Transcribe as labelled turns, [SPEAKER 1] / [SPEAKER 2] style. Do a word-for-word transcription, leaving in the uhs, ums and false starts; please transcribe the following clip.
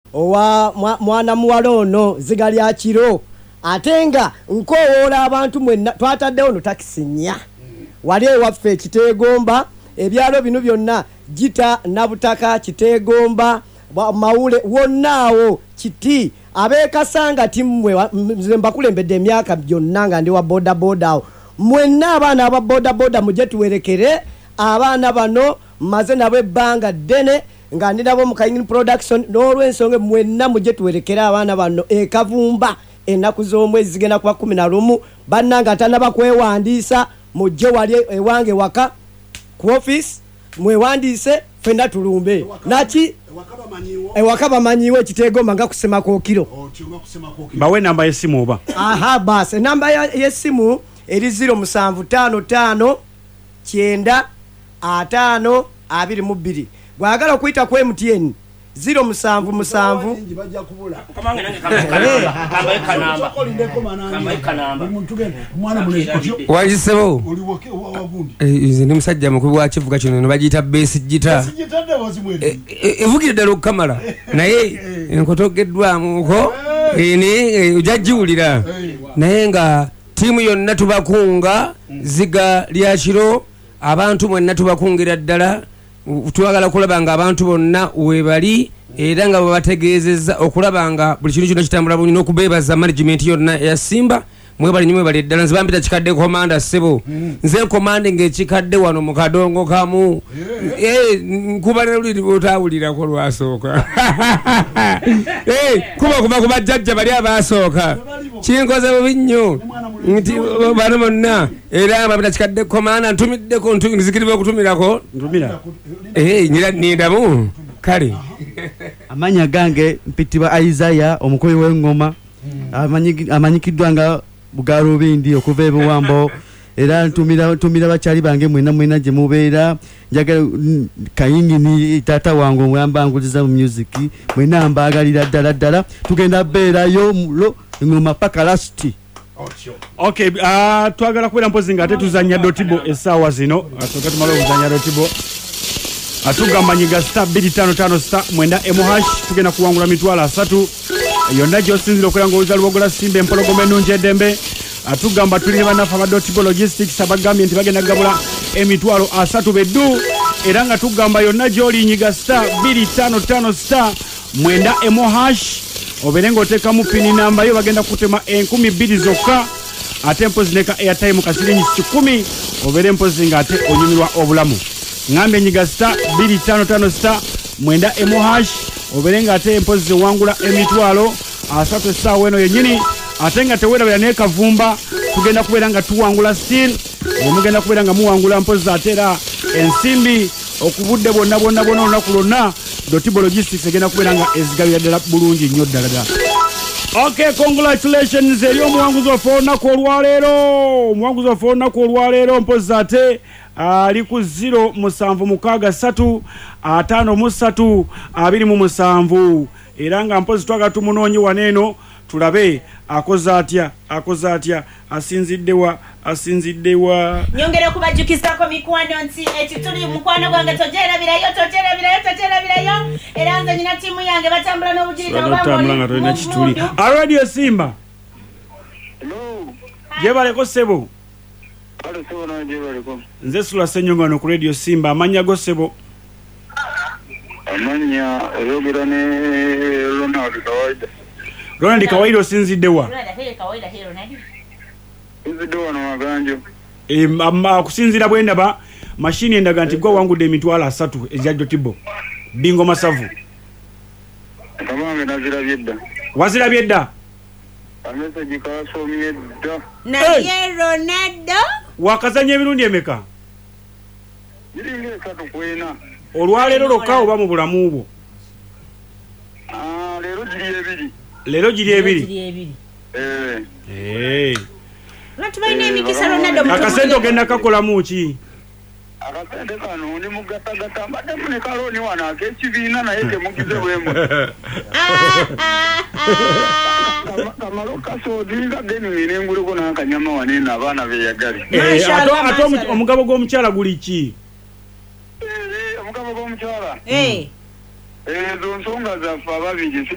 [SPEAKER 1] owa mwana muwala ono ziga lya kiro atenga nkowoola abantu mwenna twataddewo no takisi nnya wali ewaffe Kiteegomba ebyalo bino byonna Gita Nabutaka Kiteegomba Mawule wonnaawo Kiti abeekasanga timmwe nze mbakulembedde emyaka byonna nga ndi wa boda boda awo mwenna abaana aba boda boda mujje tuwerekere abaana bano maze nabo ebbanga ddene nga ndinabo mu Kayingini production n'olw'ensonga mwenna mujje tuwerekere abaana bano ekavumba ennaku z'omwezi zigenda kuba kumi na lumu bannanga atanaba kwewandiisa mujje wali ewange waka ku office mwewandiise fenna tulumbe naki ewaka bamanyiwo Kiteegomba nga kusema ko kiro
[SPEAKER 2] bawe namba y'essimu oba
[SPEAKER 1] aha bas namba y'essimu eri zero musanvu tano tano kyenda ataano abiri mu bbiri bwagala okuyita ku M T N zero musanvu musanvu
[SPEAKER 3] kamange nange kamba ekanamba kamba ekanamba
[SPEAKER 4] mwana muleko
[SPEAKER 5] wajisebo izi ndi musajja mukulu wa kivuga kino bagiyita base gita evugire ddala okukamala naye enkotogeddwamuko eni ojajjiwulira naye nga tiimu yonna tubakunga ziga lya kiro abantu mwenna tubakungira ddala twagala kulaba nga abantu bonna webali era nga babategeezezza okulaba nga buli kintu kyonna kitambula bulungi n'okubeebaza management yonna ya Simba mwebali nyumwe bali ddala nze bampita kikadde komanda ssebo nze komande ng'ekikadde wano mu kadongo kamu nkuba ne luli bw'otaawulirako lwasooka kuba kuba kuba jjajja bali abaasooka kinkoze bubi nnyo nti bano bonna era bampita kikadde komanda ntumiddeko nzikiriza okutumirako
[SPEAKER 2] ntumira
[SPEAKER 5] nindamu kale
[SPEAKER 6] amanya gange mpitibwa Isaiah omukoyi w'engoma amanyikiddwa nga Bugarubindi okuva ebuwambo era ntumira ntumira bakyali bange mwena mwena gye mubeera njagala Kayingini tata wange omwambanguliza mu music mwena mbagalira ddala ddala tugenda beerayo mulo ngoma paka last.
[SPEAKER 2] Okay, uh, twagala kubeera mpozi nga ate tuzanya dotibo essaawa zino atoka tumala okuzanya dotibo atugamba nyiga star two five five star mwenda emohash tugenda kuwangula mitwalo asatu yonna gy'osinzira okwera ng'owiza lubogola Simba empologoma ennungi eddembe atugamba tuli ne bannafe aba dotibo logistics abagambye nti bagenda gabula emitwalo asatu beddu era nga tugamba yonna gy'oli nyiga star two five five star mwenda emohash obeere ng'oteekamu pini namba yo bagenda kutema enkumi bbiri zokka ate mpozi neka airtime kasiringi kikumi obeere mpozi ng'ate onyumirwa obulamu ngambe nyiga star two five five star mwenda emohash obeere ng'ate mpozi wangula emitwalo asatu essaawa eno yennyini ate nga teweerabira naye kavumba tugenda kubeera nga tuwangula still omugenda kubeera nga muwangula mpozi ate era ensimbi okubudde bwonna bwonna bwonna olunaku lwonna Dotibo Logistics egenda kubeera nga ezigabira ddala bulungi nnyo ddala ddala. Okay, congratulations eri omuwanguzi waffe olunaku olwaleero omuwanguzi waffe olunaku olwaleero mpozi ate ali ku zero musanvu mukaaga ssatu ataano mu ssatu abiri mu musanvu era nga mpozi twagala tumunoonye waneeno tulabe akoze atya akoze atya asinziddewa asinziddewa
[SPEAKER 7] nyongera kubajjukizako mikwano nti ekituli mukwano gwange tojerabirayo tojerabirayo tojerabirayo era nze nyina tiimu yange batambula n'obujirita
[SPEAKER 2] batambula nga tolina kituli Radio Simba jebaleko ssebo nze Sula Ssenyongano ku Radio Simba amanya go ssebo
[SPEAKER 8] amanya oyogera ne Ronald Kawaida
[SPEAKER 2] Ronald Kawaida osinziddewa
[SPEAKER 8] nziddewa na maganjo
[SPEAKER 2] amma kusinzira bwendaba mashini endaga nti gwa wangudde emitwalo asatu ezya Dotibo bingo masavu
[SPEAKER 8] kamange nazirabye dda
[SPEAKER 2] wazirabye dda
[SPEAKER 8] amesagi kasomye dda
[SPEAKER 7] naye Ronaldo
[SPEAKER 2] wakazanya emirundi emeka
[SPEAKER 8] giringa esatu kwena
[SPEAKER 2] olwaleero lwokka oba mu bulamu bwo
[SPEAKER 8] leero giri ebiri
[SPEAKER 2] leero giri ebiri
[SPEAKER 8] eh
[SPEAKER 7] natumaine emikisa Ronaldo
[SPEAKER 2] akasente ogenda kakolamu ki
[SPEAKER 8] akasente kano ndi mugatagata mbadde mune kaloni wano ak'ekibiina naye temugize bwemu kamalo kasoodinga geni nenguliko n'akanyama waneeno abaana beeyagali
[SPEAKER 2] ate omugabo gw'omukyala guli ki
[SPEAKER 8] omugabo gw'omukyala
[SPEAKER 7] ezo
[SPEAKER 8] nsonga zaffe ababiri